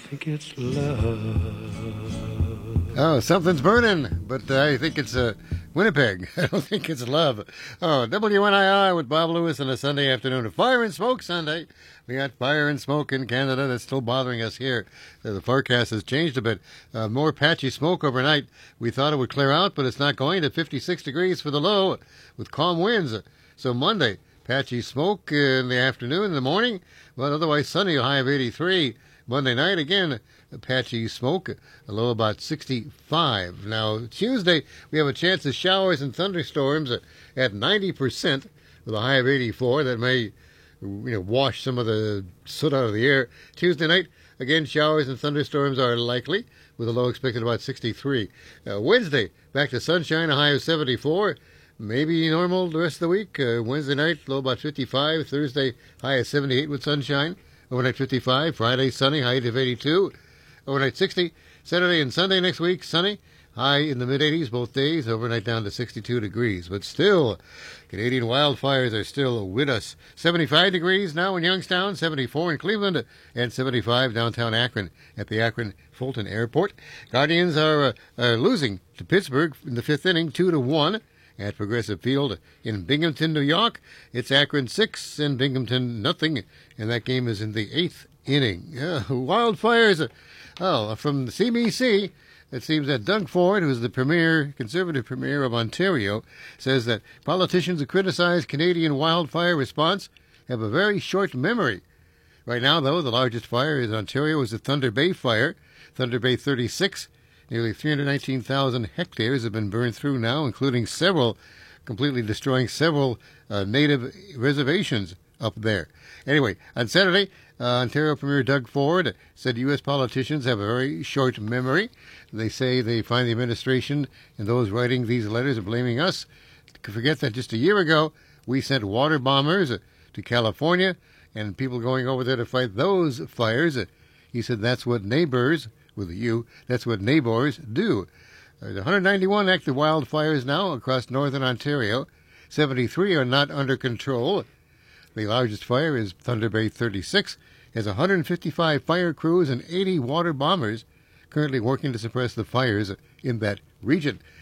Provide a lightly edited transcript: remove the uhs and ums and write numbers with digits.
think it's love. Oh, something's burning, but I think it's Winnipeg. I don't think it's love. Oh, WNII with Bob Lewis on a Sunday afternoon. A Fire and Smoke Sunday. We got fire and smoke in Canada that's still bothering us here. The forecast has changed a bit. More patchy smoke overnight. We thought it would clear out, but it's not going to 56 degrees for the low with calm winds. So Monday, patchy smoke in the afternoon, in the morning, but otherwise sunny, a high of 83. Monday night, again, patchy smoke, a low about 65. Now, Tuesday, we have a chance of showers and thunderstorms at 90% with a high of 84. That may wash some of the soot out of the air. Tuesday night, again, showers and thunderstorms are likely with a low expected about 63. Wednesday, back to sunshine, a high of 74. Maybe normal the rest of the week. Wednesday night, low about 55. Thursday, high of 78 with sunshine. Overnight 55. Friday, sunny, high of 82. Overnight 60. Saturday and Sunday next week, sunny. High in the mid-80s both days. Overnight down to 62 degrees. But still, Canadian wildfires are still with us. 75 degrees now in Youngstown, 74 in Cleveland, and 75 downtown Akron at the Akron Fulton Airport. Guardians are losing to Pittsburgh in the fifth inning, 2-1. At Progressive Field in Binghamton, New York. It's Akron 6 and Binghamton nothing, and that game is in the eighth inning. Wildfires. From the CBC, it seems that Doug Ford, who's the Conservative Premier of Ontario, says that politicians who criticize Canadian wildfire response have a very short memory. Right now, though, the largest fire in Ontario is the Thunder Bay Fire, Thunder Bay 36. Nearly 319,000 hectares have been burned through now, including completely destroying several native reservations up there. Anyway, on Saturday, Ontario Premier Doug Ford said U.S. politicians have a very short memory. They say they find the administration and those writing these letters are blaming us to forget that just a year ago we sent water bombers to California and people going over there to fight those fires. He said that's what neighbors with a U, that's what neighbors do. There's 191 active wildfires now across northern Ontario. 73 are not under control. The largest fire is Thunder Bay 36. Has 155 fire crews and 80 water bombers currently working to suppress the fires in that region.